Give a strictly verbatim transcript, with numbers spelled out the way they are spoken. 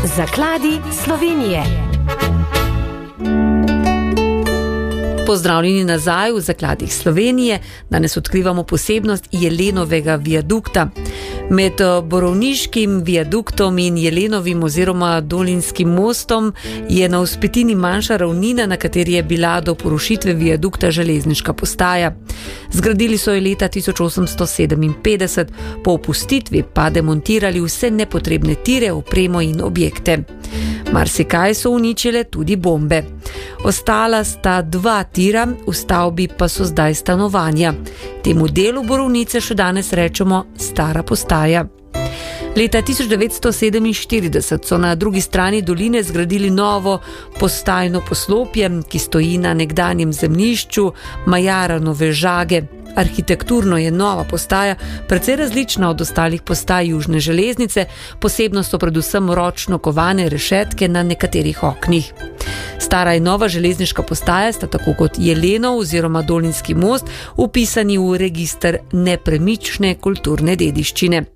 Zakladi Slovenije. Pozdravljeni nazaj v Zakladih Slovenije. Danes odkrivamo posebnost Jelenovega viadukta. Med Borovniškim viaduktom in Jelenovim oziroma Dolinskim mostom je na vzpetini manjša ravnina, na kateri je bila do porušitve viadukta železniška postaja. Zgradili so jo leta tisoč osemsto sedeminpetdeset, po opustitvi pa demontirali vse nepotrebne tire, opremo in objekte. Marsikaj so uničile tudi bombe. Ostala sta dva tira, v stavbi pa so zdaj stanovanja. Temu delu Borovnice še danes rečemo stara postaja. Leta tisoč devetsto sedeminštirideset so na drugi strani doline zgradili novo postajno poslopje, ki stoji na nekdanjem zemljišču Majaranove žage. Arhitekturno je nova postaja precej različna od ostalih postaj južne železnice, posebno so predvsem ročno kovane rešetke na nekaterih oknih. Stara in nova železniška postaja sta tako kot Jelenov oziroma Dolinski most vpisani v register nepremične kulturne dediščine.